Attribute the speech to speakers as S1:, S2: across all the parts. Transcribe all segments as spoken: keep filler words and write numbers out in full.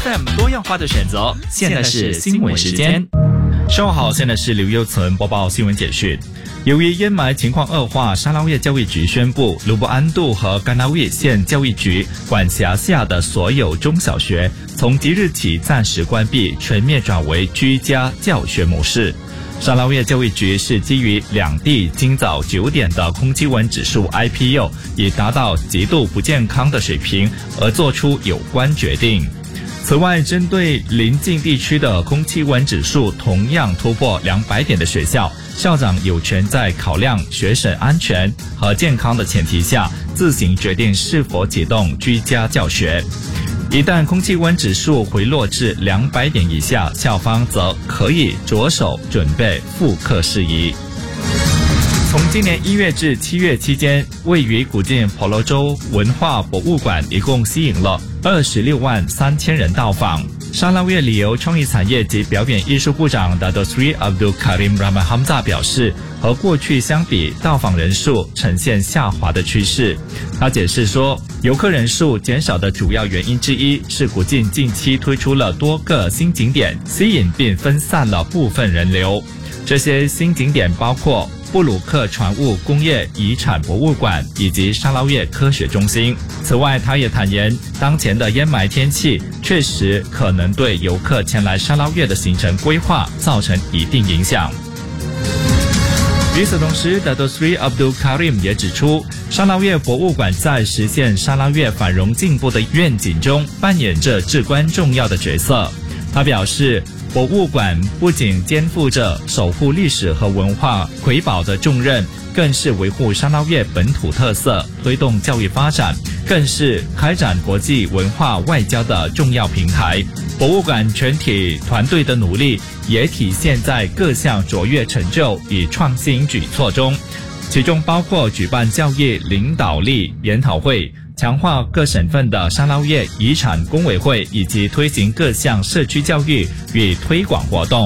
S1: F M 多样化的选择。现在是新闻时间。上午好，现在是刘佑存播报新闻简讯。由于烟霾情况恶化，沙捞越教育局宣布，卢布安杜和甘纳威县教育局管辖下的所有中小学从即日起暂时关闭，全面转为居家教学模式。沙捞越教育局是基于两地今早九点的空气温指数 I P U 已达到极度不健康的水平而做出有关决定。此外，针对邻近地区的空气温指数同样突破两百点的学校，校长有权在考量学生安全和健康的前提下，自行决定是否启动居家教学。一旦空气温指数回落至两百点以下，校方则可以着手准备复课事宜。从今年一月至七月期间，位于古晋婆罗洲文化博物馆一共吸引了二十六万三千人到访。沙捞越旅游创意产业及表演艺术部长 Dato Sri Abdul Karim Rahman Hamzah 表示，和过去相比，到访人数呈现下滑的趋势。他解释说，游客人数减少的主要原因之一是古晋近期推出了多个新景点，吸引并分散了部分人流。这些新景点包括布鲁克船务工业遗产博物馆以及沙捞越科学中心。此外，他也坦言，当前的烟霾天气确实可能对游客前来沙捞越的行程规划造成一定影响。与此同时， Dato Sri Abdul Karim 也指出，沙捞越博物馆在实现沙捞越繁荣进步的愿景中扮演着至关重要的角色。他表示，博物馆不仅肩负着守护历史和文化瑰宝的重任，更是维护沙捞越本土特色、推动教育发展，更是开展国际文化外交的重要平台。博物馆全体团队的努力也体现在各项卓越成就与创新举措中，其中包括举办教育领导力研讨会，强化各省份的沙捞越遗产工委会，以及推行各项社区教育与推广活动。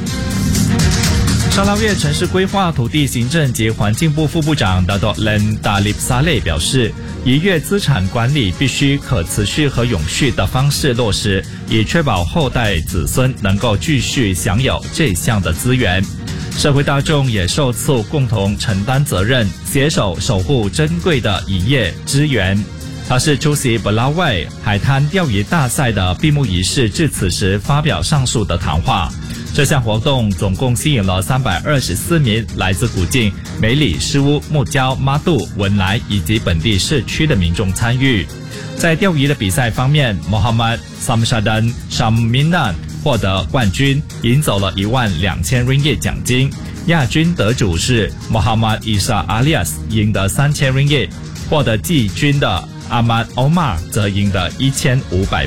S1: 沙捞越城市规划土地行政及环境部副部长 Dato Len Dalip Saleh 表示，一越资产管理必须可持续和永续的方式落实，以确保后代子孙能够继续享有这项的资源。社会大众也受促共同承担责任，携手守护珍贵的渔业资源。他是出席布拉外海滩钓鱼大赛的闭幕仪式致辞时发表上述的谈话。这项活动总共吸引了三百二十四名来自古晋、梅里、诗乌、木礁、妈杜、文莱以及本地社区的民众参与。在钓鱼的比赛方面， Muhammad Samshadan Shaminan 获得冠军，赢走了一万两千 ringgit 奖金。亚军得主是 Muhammad Isa Alias， 赢得三千 ringgit， 获得季军的 Ahmad Omar 则赢得一千五百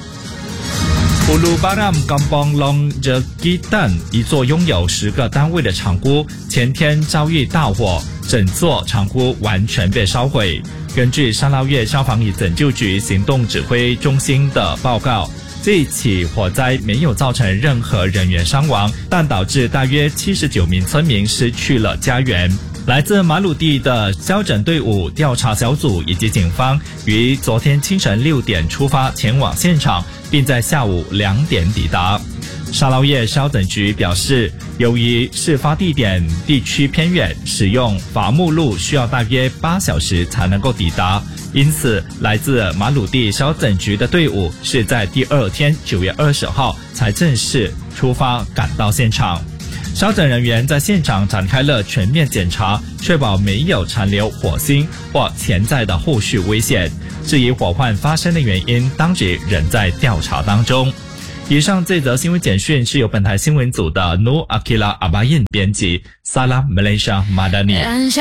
S1: ringgit。Ulu Baram Kampong Long Jegitan 一座拥有十个单位的厂屋前天遭遇大火，整座厂屋完全被烧毁。根据沙捞越消防与拯救局行动指挥中心的报告，这一起火灾没有造成任何人员伤亡，但导致大约七十九名村民失去了家园。来自马鲁地的消拯队伍、调查小组以及警方于昨天清晨六点出发前往现场，并在下午两点抵达。沙捞越消拯局表示，由于事发地点地区偏远，使用伐木路需要大约八小时才能够抵达，因此来自马鲁地消拯局的队伍是在第二天九月二十号才正式出发赶到现场。消拯人员在现场展开了全面检查，确保没有残留火星或潜在的后续危险。至于火患发生的原因，当局仍在调查当中。以上这则新闻简讯是由本台新闻组的 Nur Akila Abayin 编辑， Salam Malaysia Madani。